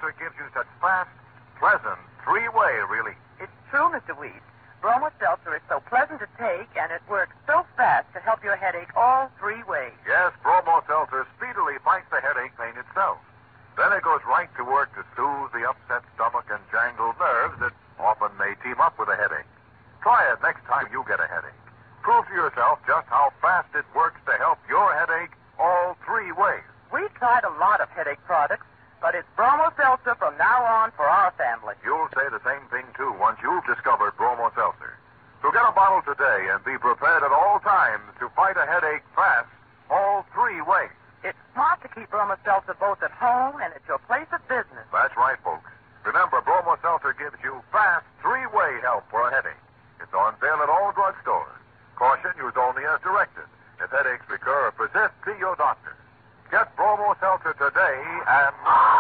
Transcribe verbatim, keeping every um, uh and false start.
Seltzer gives you such fast, pleasant, three-way relief. It's true, Mister Weed. Bromo Seltzer is so pleasant to take, and it works so fast to help your headache all three ways. Yes, Bromo Seltzer speedily fights the headache pain itself. Then it goes right to work to soothe the upset stomach and jangled nerves that often may team up with a headache. Try it next time you get a headache. Prove to yourself just how fast it works to help your headache all three ways. We've tried a lot of headache products, but it's Bromo Seltzer from now on for our family. You'll say the same thing, too, once you've discovered Bromo Seltzer. So get a bottle today and be prepared at all times to fight a headache fast all three ways. It's smart to keep Bromo Seltzer both at home and at your place of business. That's right, folks. Remember, Bromo Seltzer gives you fast three-way help for a headache. It's on sale at all drugstores. Caution, use only as directed. If headaches recur or persist, see your doctor. Get Bromo Seltzer today and...